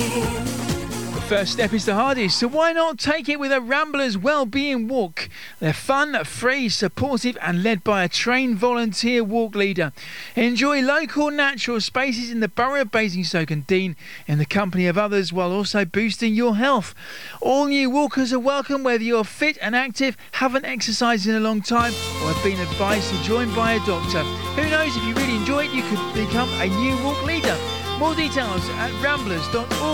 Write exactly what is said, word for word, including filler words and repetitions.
The first step is the hardest, so why not take it with a Ramblers Wellbeing Walk? They're fun, free, supportive and led by a trained volunteer walk leader. Enjoy local natural spaces in the borough of Basingstoke and Dean in the company of others while also boosting your health. All new walkers are welcome whether you're fit and active, haven't exercised in a long time or have been advised to join by a doctor. Who knows, if you really enjoy it you could become a new walk leader. More details at ramblers dot org.